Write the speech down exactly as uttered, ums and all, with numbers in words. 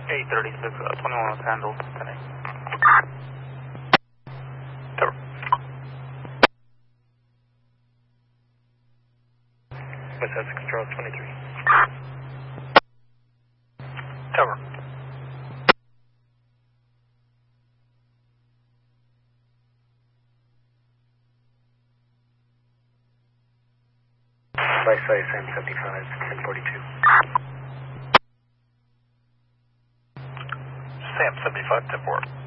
eight thirty-six, uh, twenty-one was handled, ten eight. Tower. West Essex, Charles twenty-three. Tower. Vice Vice, Sam seventy-five, ten forty-two. Sam seventy-five, ten four.